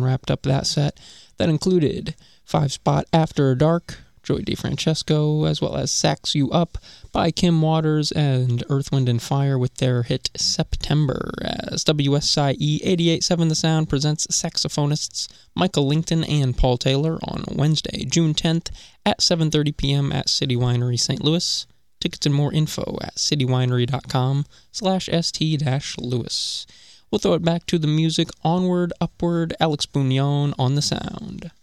wrapped up that set. That included 5-spot After Dark, Joey DeFrancesco, as well as Sax You Up by Kim Waters and Earth, Wind & Fire with their hit September, as WSIE 88.7 The Sound presents saxophonists Michael Lington and Paul Taylor on Wednesday, June 10th at 7:30 p.m. at City Winery, St. Louis. Tickets and more info at citywinery.com/st-louis. We'll throw it back to the music. Onward, Upward, Alex Bugnon on the sound.